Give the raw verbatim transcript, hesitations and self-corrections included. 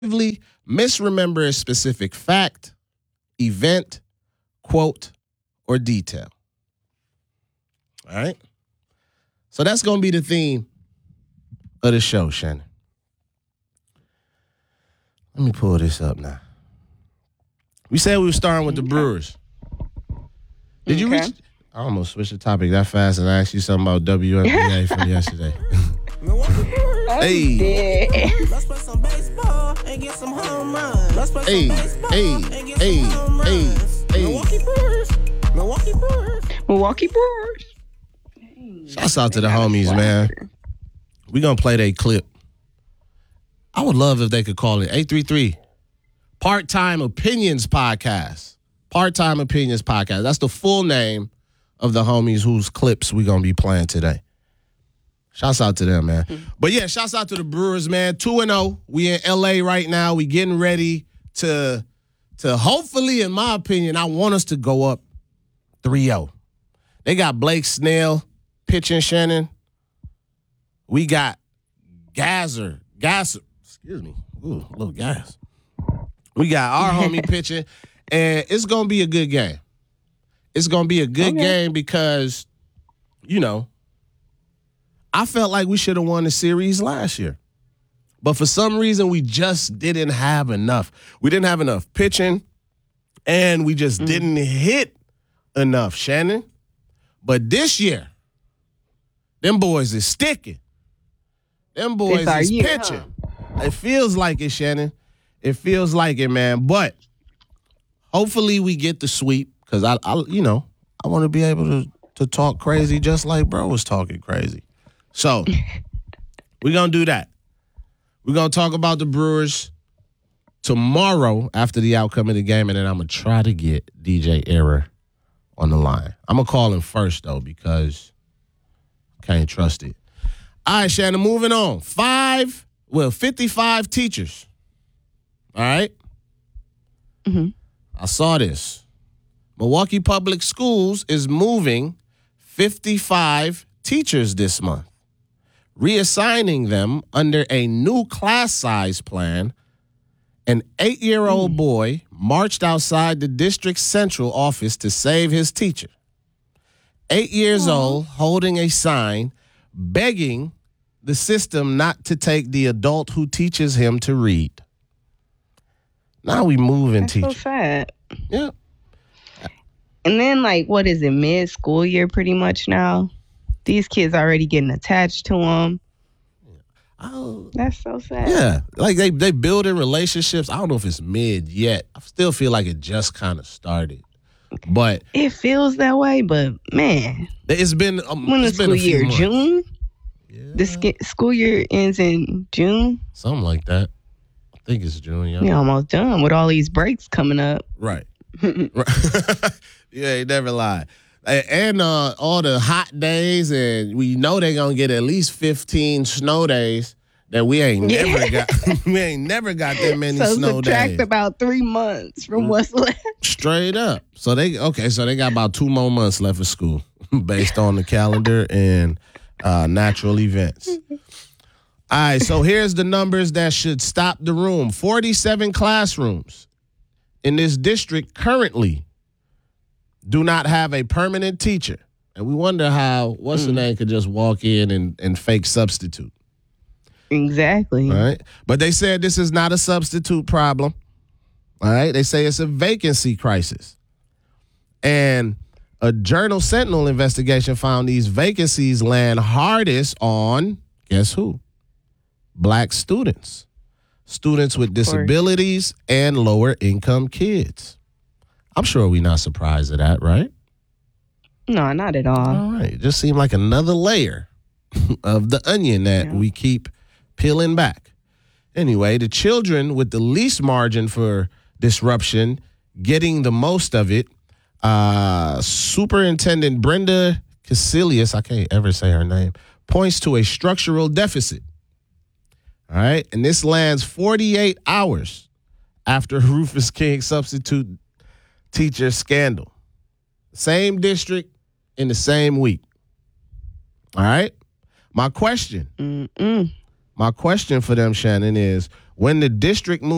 misremember a specific fact, event, quote, or detail. All right? So that's going to be the theme of the show, Shannon. Let me pull this up now. We said we were starting with the Brewers. Did you okay. reach? I almost switched the topic that fast and asked you something about W N B A from yesterday. Hey. Let's play some baseball and get some home runs. Let's play Hey, some baseball hey, and get hey, some home hey, runs. hey. Milwaukee Brewers. Milwaukee Brewers. Milwaukee Brewers. Shouts out to the homies, man. We gonna play that clip. I would love if they could call it eight three three Part-Time Opinions Podcast. Part-Time Opinions Podcast. That's the full name of the homies whose clips we gonna be playing today. Shouts out to them, man. Mm-hmm. But yeah, shouts out to the Brewers, man. two and oh. We in L A right now. We getting ready to, to hopefully, in my opinion, I want us to go up three oh. They got Blake Snell pitching, Shannon. We got Gazzer. Gasser. Excuse me. Ooh, a little gas. We got our homie pitching, and it's going to be a good game. It's going to be a good okay. game because, you know, I felt like we should have won the series last year. But for some reason, we just didn't have enough. We didn't have enough pitching, and we just mm. didn't hit enough, Shannon. But this year, them boys is sticking. Them boys is year, pitching. Huh? It feels like it, Shannon. It feels like it, man. But hopefully we get the sweep because, I, I, you know, I want to be able to, to talk crazy just like bro was talking crazy. So we're going to do that. We're going to talk about the Brewers tomorrow after the outcome of the game, and then I'm going to try to get D J Error on the line. I'm going to call him first, though, because I can't trust it. All right, Shannon, moving on. Five, well, fifty-five teachers. All right? Mm-hmm. I saw this. Milwaukee Public Schools is moving fifty-five teachers this month, reassigning them under a new class size plan. An eight-year-old mm. boy marched outside the district central office to save his teacher. Eight years Aww. old, holding a sign, begging the system not to take the adult who teaches him to read. Now we move in That's teaching. so sad. Yeah. And then, like, what is it, mid-school year pretty much now? These kids already getting attached to them. Oh, that's so sad. Yeah, like they they building relationships. I don't know if it's mid yet. I still feel like it just kind of started, but it feels that way. But man, it's been um, when it's the been school year months. June. Yeah. The sk- school year ends in June. Something like that. I think it's June. Yeah, we're almost done with all these breaks coming up. Right. right. Yeah, you never lie. And uh, all the hot days, and we know they're gonna get at least fifteen snow days that we ain't yeah. never got. We ain't never got that many so snow subtract days. about three months from what's left. Straight up. So they okay. So they got about two more months left of school, based on the calendar and uh, natural events. All right. So here's the numbers that should stop the room: forty-seven classrooms in this district currently do not have a permanent teacher. And we wonder how, what's mm. the name, could just walk in and, and fake substitute. Exactly. All right. But they said this is not a substitute problem. All right. They say it's a vacancy crisis. And a Journal Sentinel investigation found these vacancies land hardest on, guess who? Black students. Students with disabilities and lower income kids. I'm sure we're not surprised at that, right? No, not at all. All right. It just seemed like another layer of the onion that yeah. we keep peeling back. Anyway, the children with the least margin for disruption getting the most of it, uh, Superintendent Brenda Casilius, I can't ever say her name, points to a structural deficit. All right. And this lands forty-eight hours after Rufus King substitute teacher scandal. Same district in the same week. All right? My question. Mm-mm. My question for them, Shannon, is when the district moves